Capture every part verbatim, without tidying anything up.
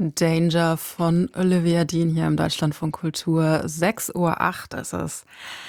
Danger von Olivia Dean hier im Deutschlandfunk Kultur. sechs Uhr acht ist es.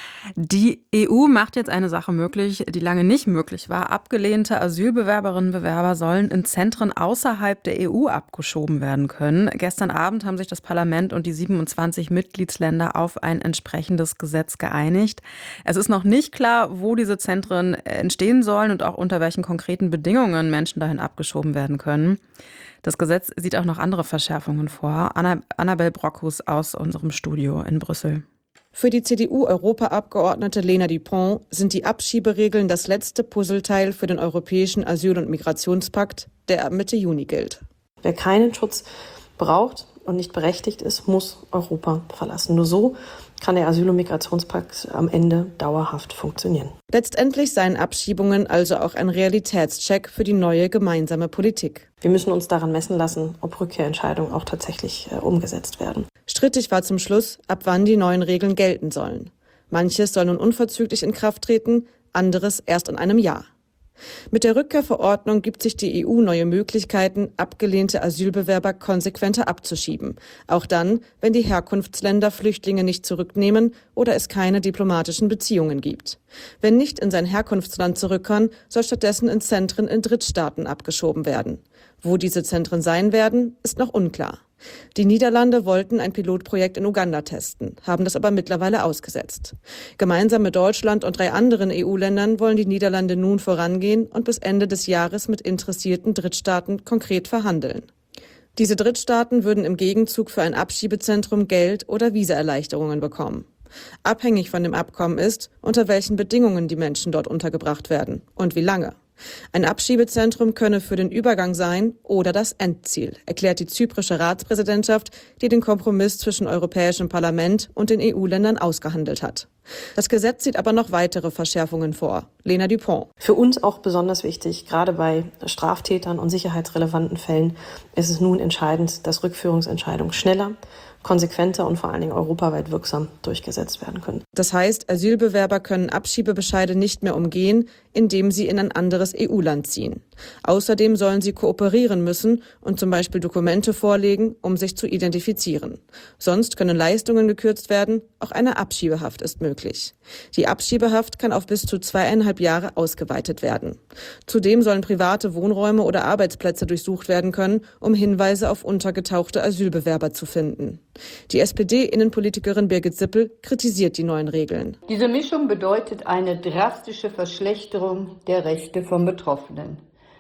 Die E U macht jetzt eine Sache möglich, die lange nicht möglich war. Abgelehnte Asylbewerberinnen und Bewerber sollen in Zentren außerhalb der E U abgeschoben werden können. Gestern Abend haben sich das Parlament und die siebenundzwanzig Mitgliedsländer auf ein entsprechendes Gesetz geeinigt. Es ist noch nicht klar, wo diese Zentren entstehen sollen und auch unter welchen konkreten Bedingungen Menschen dahin abgeschoben werden können. Das Gesetz sieht auch noch andere Verschärfungen vor. Anna, Annabel Brockhus aus unserem Studio in Brüssel. Für die C D U-Europaabgeordnete Lena Dupont sind die Abschieberegeln das letzte Puzzleteil für den europäischen Asyl- und Migrationspakt, der ab Mitte Juni gilt. Wer keinen Schutz braucht und nicht berechtigt ist, muss Europa verlassen. Nur so kann der Asyl- und Migrationspakt am Ende dauerhaft funktionieren. Letztendlich seien Abschiebungen also auch ein Realitätscheck für die neue gemeinsame Politik. Wir müssen uns daran messen lassen, ob Rückkehrentscheidungen auch tatsächlich äh, umgesetzt werden. Strittig war zum Schluss, ab wann die neuen Regeln gelten sollen. Manches soll nun unverzüglich in Kraft treten, anderes erst in einem Jahr. Mit der Rückkehrverordnung gibt sich die E U neue Möglichkeiten, abgelehnte Asylbewerber konsequenter abzuschieben. Auch dann, wenn die Herkunftsländer Flüchtlinge nicht zurücknehmen oder es keine diplomatischen Beziehungen gibt. Wer nicht in sein Herkunftsland zurück kann, soll stattdessen in Zentren in Drittstaaten abgeschoben werden. Wo diese Zentren sein werden, ist noch unklar. Die Niederlande wollten ein Pilotprojekt in Uganda testen, haben das aber mittlerweile ausgesetzt. Gemeinsam mit Deutschland und drei anderen E U-Ländern wollen die Niederlande nun vorangehen und bis Ende des Jahres mit interessierten Drittstaaten konkret verhandeln. Diese Drittstaaten würden im Gegenzug für ein Abschiebezentrum Geld oder Visaerleichterungen bekommen. Abhängig von dem Abkommen ist, unter welchen Bedingungen die Menschen dort untergebracht werden und wie lange. Ein Abschiebezentrum könne für den Übergang sein oder das Endziel, erklärt die zyprische Ratspräsidentschaft, die den Kompromiss zwischen Europäischem Parlament und den E U-Ländern ausgehandelt hat. Das Gesetz sieht aber noch weitere Verschärfungen vor. Lena Dupont. Für uns auch besonders wichtig, gerade bei Straftätern und sicherheitsrelevanten Fällen, ist es nun entscheidend, dass Rückführungsentscheidungen schneller, konsequenter und vor allen Dingen europaweit wirksam durchgesetzt werden können. Das heißt, Asylbewerber können Abschiebebescheide nicht mehr umgehen, indem sie in ein anderes E U-Land ziehen. Außerdem sollen sie kooperieren müssen und zum Beispiel Dokumente vorlegen, um sich zu identifizieren. Sonst können Leistungen gekürzt werden, auch eine Abschiebehaft ist möglich. Die Abschiebehaft kann auf bis zu zweieinhalb Jahre ausgeweitet werden. Zudem sollen private Wohnräume oder Arbeitsplätze durchsucht werden können, um Hinweise auf untergetauchte Asylbewerber zu finden. Die S P D-Innenpolitikerin Birgit Sippel kritisiert die neuen Regeln. Diese Mischung bedeutet eine drastische Verschlechterung der Rechte von Betroffenen.